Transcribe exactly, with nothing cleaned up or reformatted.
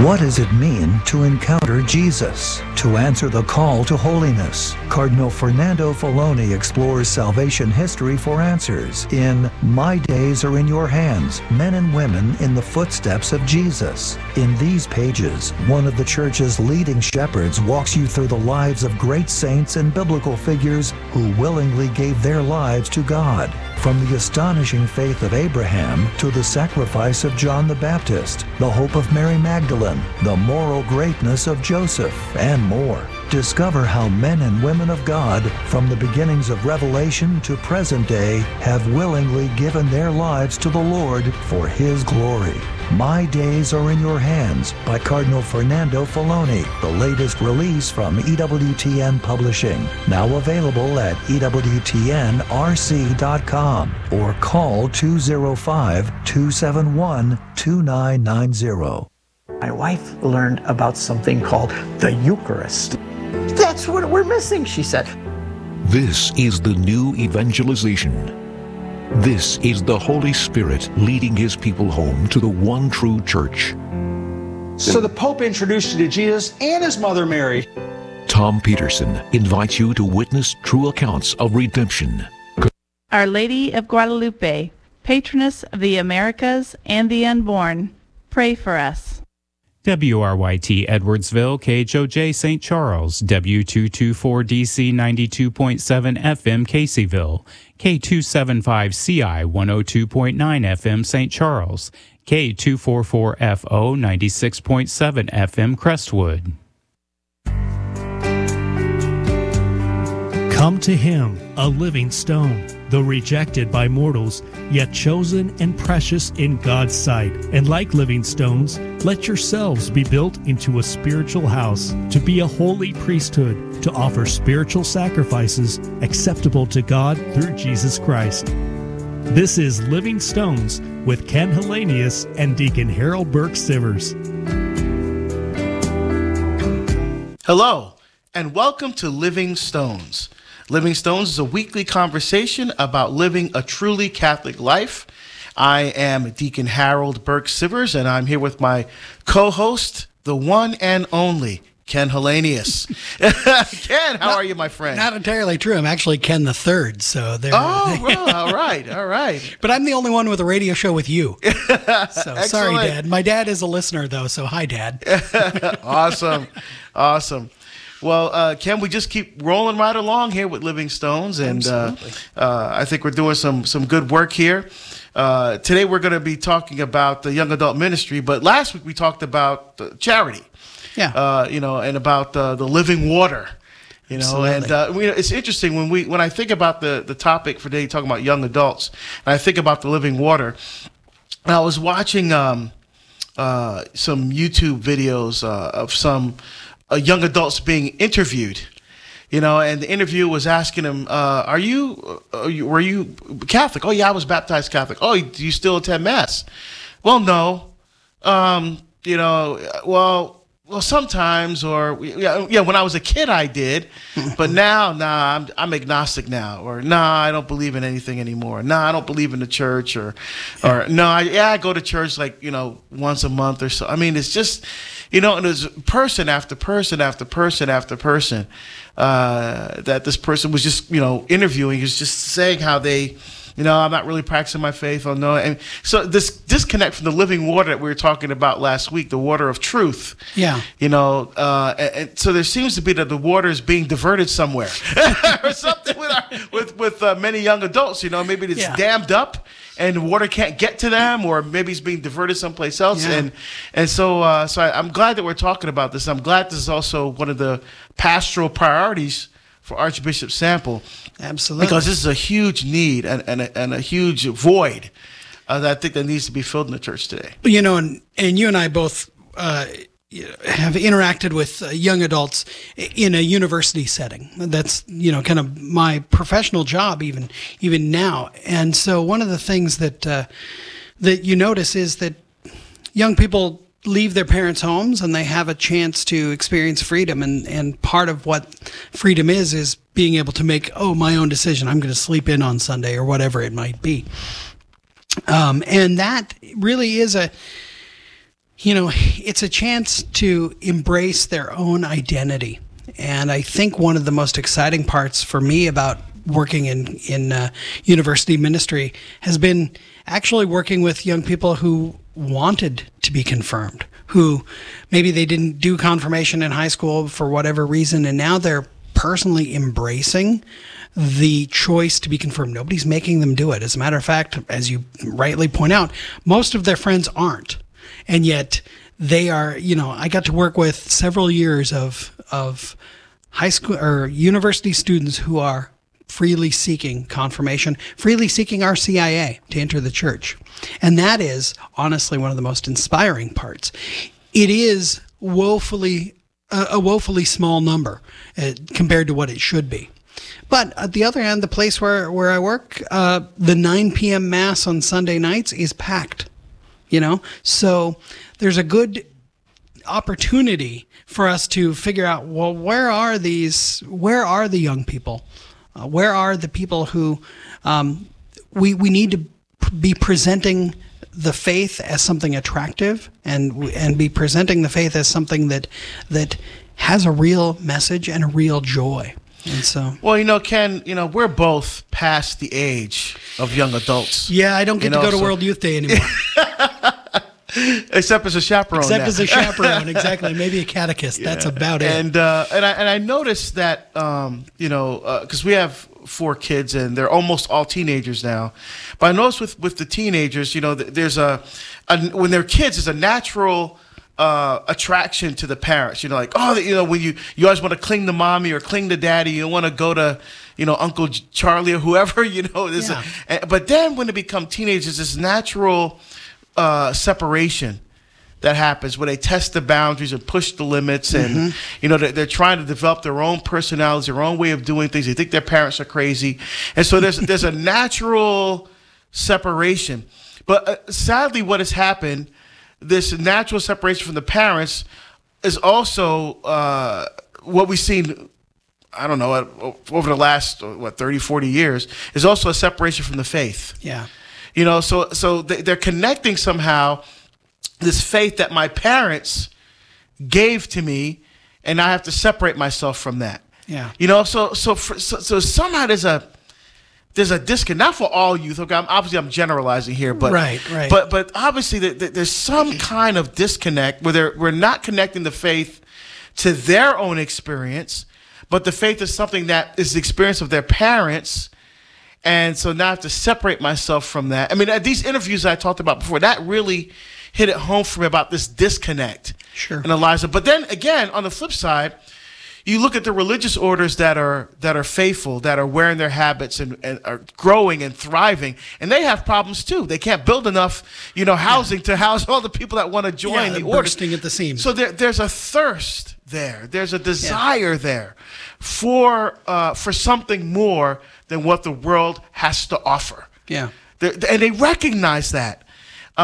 What does it mean to encounter Jesus? To answer the call to holiness, Cardinal Fernando Filoni explores salvation history for answers in My Days Are in Your Hands, Men and Women in the Footsteps of Jesus. In these pages, one of the Church's leading shepherds walks you through the lives of great saints and biblical figures who willingly gave their lives to God. From the astonishing faith of Abraham to the sacrifice of John the Baptist, the hope of Mary Magdalene, the moral greatness of Joseph, and more. Discover how men and women of God, from the beginnings of Revelation to present day, have willingly given their lives to the Lord for His glory. My Days Are in Your Hands by Cardinal Fernando Filoni, the latest release from E W T N Publishing. Now available at E W T N R C dot com or call two oh five, two seven one, two nine nine zero. My wife learned about something called the Eucharist. That's what we're missing, she said. This is the new evangelization. This is the Holy Spirit leading His people home to the one true church. So the Pope introduced you to Jesus and His mother Mary. Tom Peterson invites you to witness true accounts of redemption. Our Lady of Guadalupe, patroness of the Americas and the unborn, pray for us. W R Y T Edwardsville, K H O J Saint Charles, W two twenty-four D C ninety-two point seven F M Caseyville, K two seventy-five C I one oh two point nine F M Saint Charles, K two forty-four F O ninety-six point seven F M Crestwood. Come to Him, a living stone, though rejected by mortals, yet chosen and precious in God's sight. And like living stones, let yourselves be built into a spiritual house, to be a holy priesthood, to offer spiritual sacrifices acceptable to God through Jesus Christ. This is Living Stones with Ken Hellenius and Deacon Harold Burke Sivers. Hello, and welcome to Living Stones. Living Stones is a weekly conversation about living a truly Catholic life. I am Deacon Harold Burke Sivers, and I'm here with my co-host, the one and only Ken Hellenius. Ken, how not, are you, my friend? Not entirely true. I'm actually Ken the Third. So there. Oh, well, all right, all right. But I'm the only one with a radio show with you. So sorry, Dad. My dad is a listener, though. So hi, Dad. Awesome, awesome. Well, uh, Ken, we just keep rolling right along here with Living Stones, and uh, uh, I think we're doing some some good work here. Uh, today we're going to be talking about the young adult ministry, but last week we talked about uh, charity. Yeah. Uh, you know, and about uh, the living water. You know, Absolutely. and uh, we, it's interesting when we when I think about the the topic for today, talking about young adults, and I think about the living water. And I was watching um, uh, some YouTube videos uh, of some. Uh, young adults being interviewed, you know, and the interview was asking them, uh, are you, uh, you, were you Catholic? Oh, yeah, I was baptized Catholic. Oh, do you still attend Mass? Well, no. Um, you know, well, well, sometimes, or, yeah, yeah, when I was a kid, I did, but now, nah, I'm, I'm agnostic now, or nah, I don't believe in anything anymore. Nah, I don't believe in the church, or, or no, I, yeah, I go to church like, you know, once a month or so. I mean, it's just, you know, and there's person after person after person after person uh, that this person was just, you know, interviewing, is just saying how they, you know, I'm not really practicing my faith. Oh, no. And so this disconnect from the living water that we were talking about last week, the water of truth. Yeah. You know, uh, and, and so there seems to be that the water is being diverted somewhere or something with our, with, with uh, many young adults. You know, maybe it's Yeah. dammed up and water can't get to them, or maybe it's being diverted someplace else. Yeah. And and so uh, so I, I'm glad that we're talking about this. I'm glad this is also one of the pastoral priorities for Archbishop Sample. Absolutely. Because this is a huge need and, and, a, and a huge void uh, that I think that needs to be filled in the church today. You know, and, and you and I both uh, have interacted with uh, young adults in a university setting. That's, you know, kind of my professional job even even now. And so one of the things that uh, that you notice is that young people leave their parents' homes and they have a chance to experience freedom. And, and part of what freedom is, is being able to make, oh, my own decision. I'm going to sleep in on Sunday or whatever it might be. Um, and that really is a, you know, it's a chance to embrace their own identity. And I think one of the most exciting parts for me about working in, in uh, university ministry has been actually working with young people who wanted to be confirmed, who maybe they didn't do confirmation in high school for whatever reason, and now they're personally embracing the choice to be confirmed. Nobody's making them do it. As a matter of fact, as you rightly point out, most of their friends aren't. And yet they are, you know, I got to work with several years of of high school or university students who are freely seeking confirmation, freely seeking our C I A to enter the church. And that is honestly one of the most inspiring parts. It is woefully, uh, a woefully small number uh, compared to what it should be. But at the other hand, the place where, where I work, uh, the nine p.m. Mass on Sunday nights is packed, you know? So there's a good opportunity for us to figure out, well, where are these, where are the young people? Uh, where are the people who um, we we need to be presenting the faith as something attractive, and and be presenting the faith as something that that has a real message and a real joy. And so, well, you know, Ken, you know, we're both past the age of young adults. Yeah, I don't get you to know, go to so- World Youth Day anymore. Except as a chaperone. Except now. as a chaperone, exactly. Maybe a catechist. Yeah. That's about it. And uh, and I and I noticed that um, you know, because uh, we have four kids and they're almost all teenagers now. But I noticed with, with the teenagers, you know, there's a, a when they're kids, there's a natural uh, attraction to the parents. You know, like oh, you know, when you you always want to cling to mommy or cling to daddy. You want to go to, you know, Uncle Charlie or whoever. You know, there's yeah. a, but then when they become teenagers, this natural Uh, separation that happens where they test the boundaries and push the limits, and mm-hmm. you know they're, they're trying to develop their own personalities, their own way of doing things. They think their parents are crazy, and so there's there's a natural separation. But uh, sadly, what has happened, this natural separation from the parents, is also uh, what we've seen. I don't know, over the last what thirty, forty years, is also a separation from the faith. Yeah. You know, so so they're connecting somehow this faith that my parents gave to me, and I have to separate myself from that. Yeah. You know, so so for, so, so somehow there's a there's a disconnect. Not for all youth. Okay, I'm, obviously I'm generalizing here, but right, right. But but obviously the, the, there's some kind of disconnect where they're, we're not connecting the faith to their own experience, but the faith is something that is the experience of their parents. And so now I have to separate myself from that. I mean, at these interviews I talked about before, that really hit it home for me about this disconnect sure. in the lives of. But then again, on the flip side, you look at the religious orders that are that are faithful, that are wearing their habits and, and are growing and thriving, and they have problems too. They can't build enough, you know, housing yeah. to house all the people that want to join yeah, the order. Bursting at the seams. So there, there's a thirst there. There's a desire yeah. there for uh, for something more than what the world has to offer. Yeah. They're, and they recognize that.